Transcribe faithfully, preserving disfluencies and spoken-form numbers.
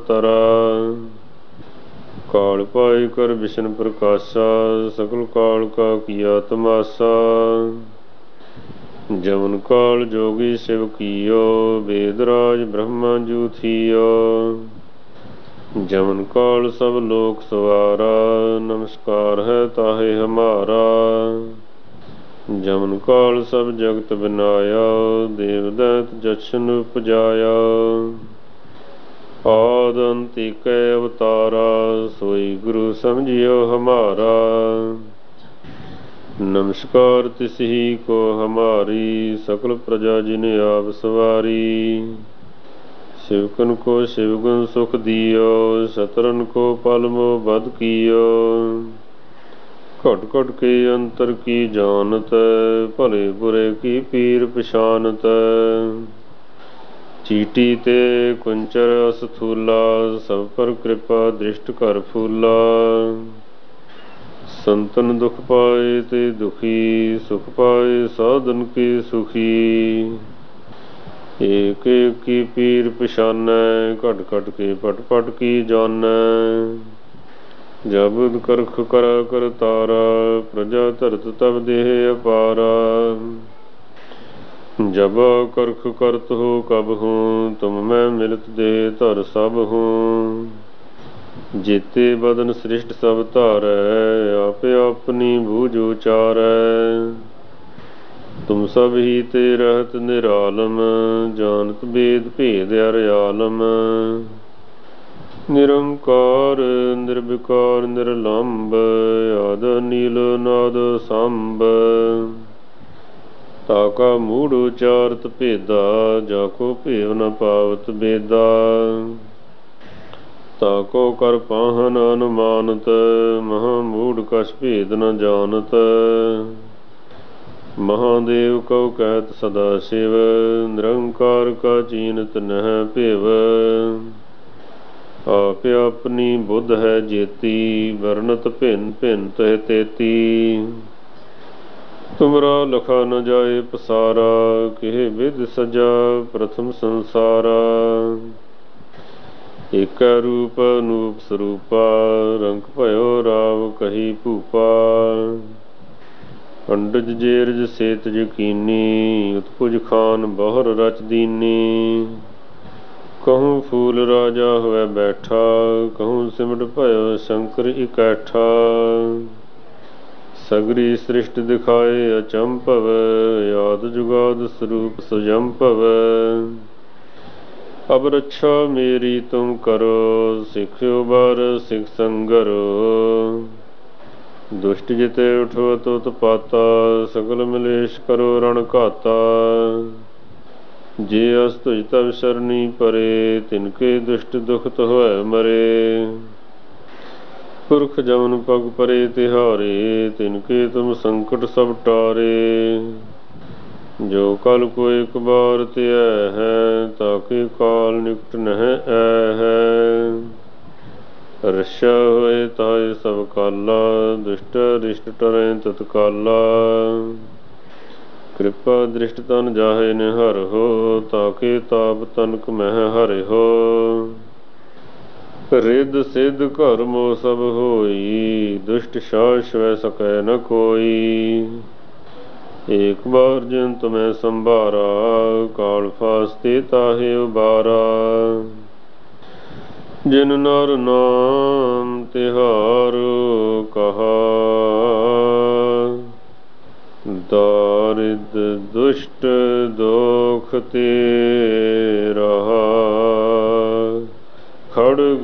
ਤਰਾ ਕਾਲ ਪਾਈ ਕਰ ਵਿਸ਼ਨ ਪ੍ਰਕਾਸ਼ਾ ਸਕਲ ਕਾਲ ਕਾ ਕੀਆ ਤਮਾਸਾ ਜਮਨ ਕਾਲ ਜੋਗੀ ਸ਼ਿਵ ਕੀਓ ਵੇਦ ਰਾਜ ਬ੍ਰਹਮਾ ਜੂ ਥੀਓ ਜਮਨ ਕਾਲ ਸਭ ਲੋਕ ਸਵਾਰਾ ਨਮਸਕਾਰ ਹੈ ਤਾਹੇ ਹਮਾਰਾ ਜਮਨ ਕਾਲ ਸਭ ਜਗਤ ਬਨਾਇਆ ਦੇਵ ਦੈਤ ਜਸ਼ਨ ਉਪਜਾਇਆ ਆਦਿ ਅੰਤ ਏਕੈ ਅਵਤਾਰਾ ਸੋਈ ਗੁਰੂ ਸਮਝਿਓ ਹਮਾਰਾ ਨਮਸਕਾਰ ਤਿਸਹੀ ਕੋ ਹਮਾਰੀ ਸਕਲ ਪ੍ਰਜਾ ਜਿਨ ਆਪ ਸਵਾਰੀ शिवकन को शिवगुण सुख दियो शतरन को पल मोह बध कियो घट घट के अंतर की जानत भले बुरे की पीर पछानत चीटी ते कुंचर असथूला सब पर कृपा दृष्ट कर फूला संतन दुख पाए ते दुखी सुख पाए साधन के सुखी एक एक की पीर पछानै घट घट के पट पट की जानै जब करख कर कर तारा प्रजा धरत तब देह अपारा जब करख करत हो कब हूँ तुम मैं मिलत देह धर सब हूँ जेते बदन सृष्ट सब धारै आपे अपनी बूझ उचारै तुम सब ही ते रहत निरालम जानत भेद भेद अरियालम निरंकार निर्विकार निर्लंब आद नील नाद सांब ताका मूढ़ उचारत भेदा जाको भेव न पावत बेदा ताको कर पाहन अनुमानत महा मूढ़ कछ भेद न जानत महादेव कौ कहत सदा शिव निरंकार का चीनत नह भेव आप अपनी बुद्ध है जेती वर्णत भिन्न भिन्न तह तेती तुमरा लखा न जाए पसारा किह विध सजा प्रथम संसारा एक रूप अनूप स्वरूपा रंग भयो राव कही भूपा अंडज जेरज सेत यकीनी उत्पुज खान बहर रच दीनी कहूँ फूल राजा हुए बैठा कहूँ सिमट भयो शंकर इकैठा सगरी सृष्टि दिखाए अचंभव याद जुगाद स्वरूप सुजंभव अब रक्षा मेरी तुम करो सिखो बार सिख संगरो दुष्ट जिते उठो तुत पाता सकल मलेश करो रण घाता जे अस तुझ तब शरणी परे तिनके दुष्ट दुखत होए मरे पुरख जमन पग परे तिहारे तिनके तुम संकट सब टारे जो कल को एक बार त्याय है ताके काल निकट नह ऐ है रस्या होए ताए सब काला दुष्ट रिष्ट टरै तत्काला कृपा दृष्ट तन जाहे निहर हो ताके ताप तनक मह हर हो रिद सिद्ध घर मोह सब होई दुष्ट शास वै सकै न कोई एक बार जिन तुम्हें संभारा काल फास्ते ताहे उबारा जिन नर नाम तिहारो कहा दारिद दुष्ट दोख ते